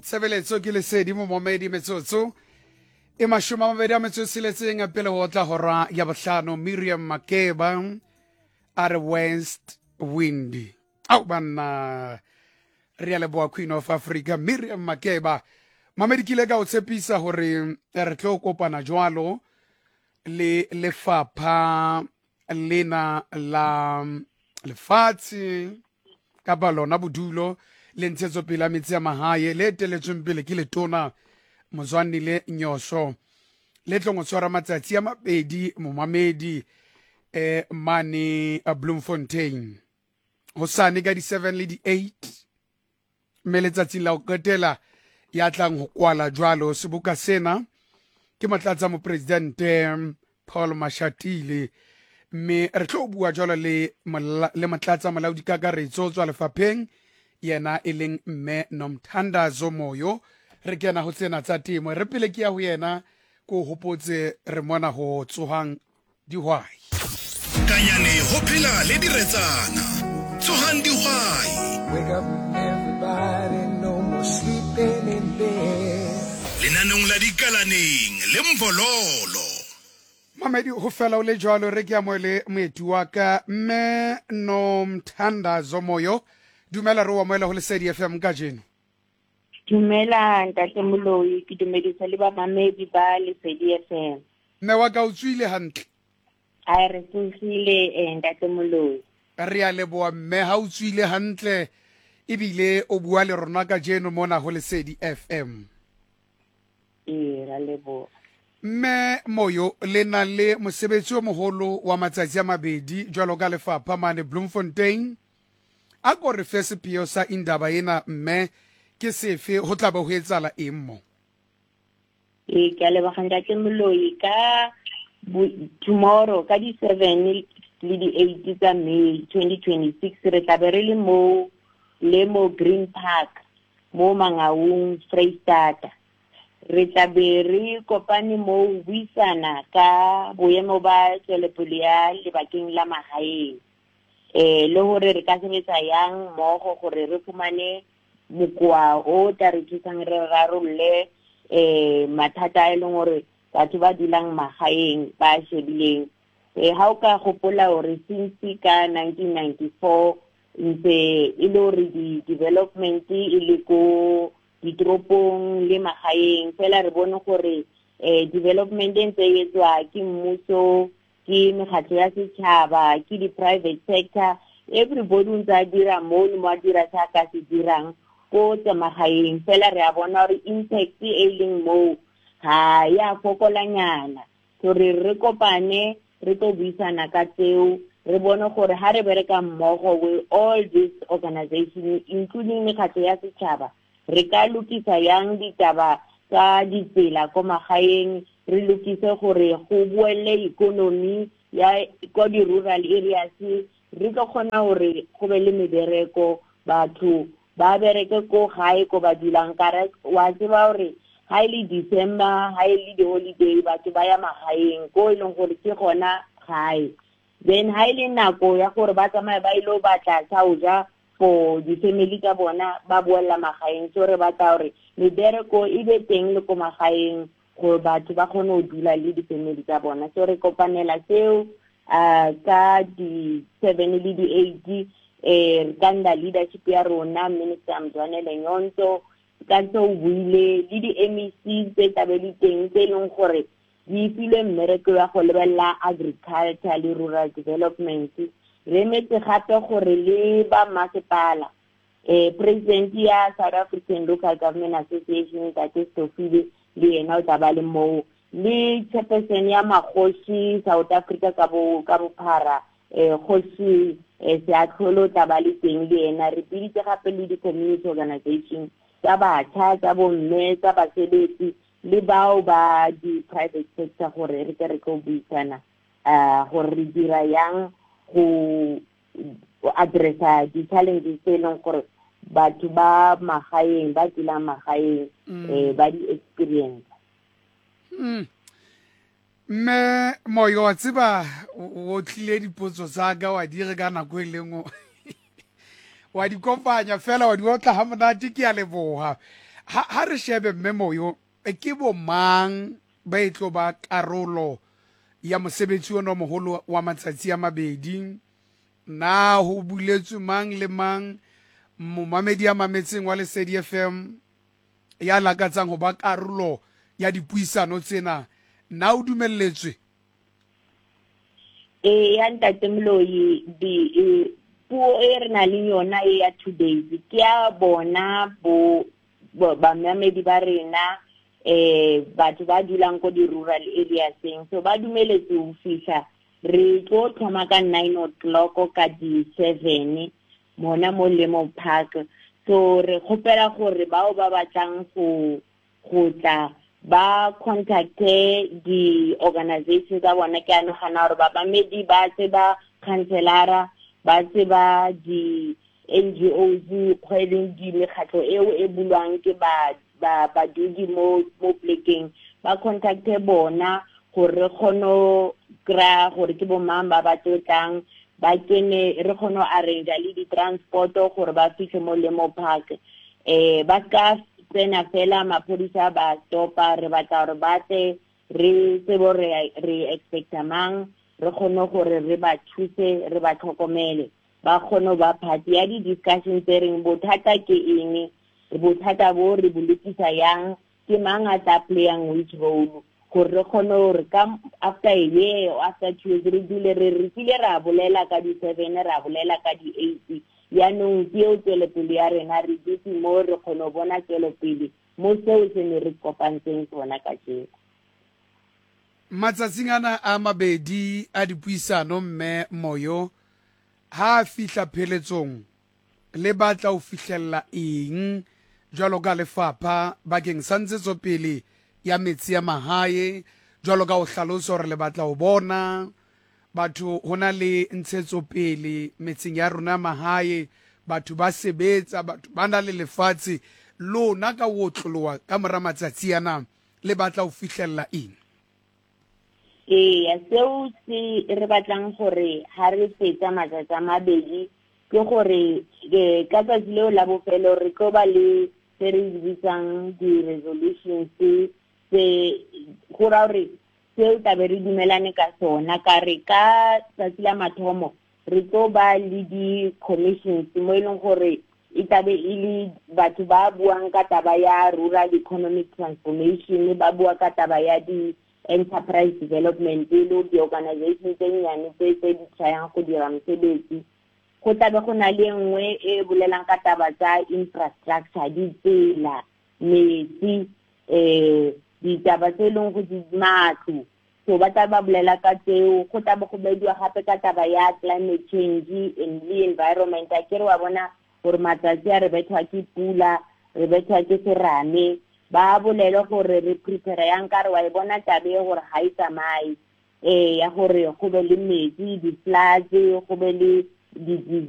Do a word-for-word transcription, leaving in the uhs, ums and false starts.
tshebeletso ke lesedi mo momedi metsotso e mashome a mabedi a metso e tsheletseng pele ho tla hora ya bohlano. Miriam Makeba a re West Wind. Au banna re a leboha Queen of Africa Miriam Makeba. Mamedi kile ka o tshepisa hore re tlo kopana jwalo le lefapha lena la lefatshe ka balona bodulo le ntshetso pele metsi ya mahae le teletsweng pele ke letona Mozwanile Nyosho le tlo ngotshwara matsatsi a mabedi momamedi eh mane a Bloemfontein hosane ka di seven le di eight me letsatsi la o qetela ya tlang ho kwala jwalo seboka sena ke motlatsa mo presidente Paul Mashatile me re tlo bua jwalo le le motlatsa molaodi kakaretso tswa lefapheng yena eleng mme Nomthandazo Moyo. Re kena ho tsena tsa temo re pele ke ya ho yena ko hopotse re mona ho tsohang dihwai kanyane ho phela le diretsana tsohang dihwai. Wake up everybody, no more sleeping in bed. Lenanong la dikalaneng le mvololo. Mamedi ho fela o le jwalo re ke ya mo le moeti wa ka mme Nomthandazo Moyo. Dumela re wa moela ho Lesedi F M ka jeno. Dumela ntate Moloi ke dumedisa le ba mamedi ba Lesedi F M. Mme wa ka o tswile hantle. A re tswile ntate Moloi. Re a leboa mme ha o tswile hantle ebile o bua le rona ka jeno mona ho Lesedi F M. E ra leboa. Mme Moyo le na le mosebetsi o moholo wa matsatsi a mabedi jwalo ka lefapha mane Bloemfontein. A ko re fe sepio sa indaba ena mme ke sefe ho tla ba ho etsala eng mo? E ke le ba ganda ke Moloi ka tomorrow ka di seven le di eight tsa May twenty twenty-six re tla be re le mo le mo Green Park mo Mangaung Freistata. Re tla be re kopane mo buisana ka boemo ba tswelepele ya lebakeng la magaeng. Eh le hore re ka sebetsa yang mmogo gore re fumane mokwa o tla re thusang re rarolle eh mathata a leng hore batho ba dulang magaeng ba shebileng. Eh ha o ka gopola hore since ka nineteen ninety-four ntse e le hore di development e le ko ditropong le magaeng fela re bone gore eh development e ntse e etswa ke mmuso ke mekgatlo ya setšhaba ke di private sector everybody ntse dira mo le mo dira sa ka se dirang ko tsa magaeng fela re a bona hore impact e leng mo ha ya fokolanyana so re re kopane re to buisana ka tseo re bone gore ha re bereka mmogo with all these organizations including mekgatlo ya setšhaba re ka lokisa yang ditaba ka ditsela ko magaeng re lokise gore go boele economy ya ko di rural areas re ka kgona gore go be le mebereko batho ba bereke ko gae ko ba dulang kare wa tseba gore ha ile December ha ile di holiday batho ba ya magaeng ko e leng gore ke gona gae then ha ile nako ya gore ba tsamaya ba ile batla tshauja for di family ka bona ba boela magaeng so re batla gore mebereko e be teng le ko magaeng go batho ba kgone go dula le di family tsa bona so re kopanela seo a ka di seven le di eight eh kanda leadership ya rona Minister Mzwanele Nyonto ka tso buile le di M E C tse tabeli teng tse leng gore di file mmereko ya go lebella agriculture le rural development re metse gape gore le ba masepala eh president ya South African Local Government Association ka Stofile le ena o taba le mo le chairperson ya Magoshi South Africa ka bo ka bophara eh khosi eh sa tlholo taba le teng le ena re biditse gape le di community organization tsa batjha tsa bomme tsa basebetsi le bao ba di private sector gore re ke re go buisana ah gore re dira yang go addressa di challenges tse leng gore batho ba magaeng ba dila magaeng eh ba di experience. Mm. Me Moyo wa tseba o tlile dipotso tsa ka wa dire ka nako e lengwe wa di kopanya fela wa di otla ha monate ke a leboha ha ha re shebe memoyo e ke bo mang ba etlo ba karolo ya mosebetsi ono moholo wa matsatsi a mabedi na ho buletswe mang le mang momamedi a mametseng wa Lesedi F M ya lakatsang ho ba karolo ya dipuisano tsena na o dumelletswe? e ya ntate Mloyi di puo e re na le yona e ya two days ke ya bona bo ba mamedi ba rena eh batho ba dulang ko di rural areas seng so ba dumeletse ho fihla re tlo thoma ka nine o'clock ka di seven mona mo Lemo Park so re khopela gore bao ba batlang go go tla ba contacte di organizations tsa bona ke ano gana gore ba bamedi ba tse ba councilora ba tse ba di N G Os kgweding di mekgatlo eo e bulwang ke ba ba ba dudi mo mo plekeng ba contacte bona gore khono gra gore ke bo mamba ba tlang ba kene re khono arrange le di transport gore ba fihle mo Lemo Park eh ba ka tsena fela mapodisa ba stopa re batla gore ba tle re sebo re re expecta mang re khono gore re ba thuse re ba tlhokomele ba khono ba phati ya di discussion tse reng bothata ke eng bothata bo re bolekisa yang ke mang a tla playang which role gore re khono gore ka after a year or after two years re dile re re tsile ra bolela ka di seven ra bolela ka di eight ya nong ke o tsele pele ya rena re ditse mo re khono bona tsele pele mo seo se ne re kopantseng tsona ka tsela matsatsing ana a mabedi a dipuisano mme moyo ha fihla pheletsong le batla o fihlella eng jwalo ka lefapha bakeng sa ntsetso pele ya metsi ya mahae jwalo ka o hlalosa hore le batla o bona batho hona le ntshetso pele metseng ya rona mahae batho ba sebetsa batho ba na le lefatshe lona ka o tloloa ka mora matsatsi ana le batla o fihlella eng? e ya seo se re batlang gore ha re fetsa matsatsi a mabedi ke gore ka tsatsi leo la bofelo re tlo ba le se re bitsang di resolutions se gora re seo tabe re dumelane ka sona ka re ka tsatsi la mathomo re tlo ba le di commissions mo e leng gore e tabe e le batho ba buang ka taba ya rural economic transformation ba bua ka taba ya di enterprise development le di organizations tse nyane tse tse di tshayang go dira mosebetsi go tabe go na le nngwe e bolelang ka taba tsa infrastructure di tsela metsi eh ditaba tse leng go di matlo so ba taba bolela ka tseo go tabe go bediwa gape ka taba ya climate change and the environment a kere wa bona gore matsatsi a re bethwa ke pula re bethwa ke serame ba bolele gore re prepare yang ka re wa e bona tabe gore ha e tsamaye eh ya gore go be le metsi di floods go be le di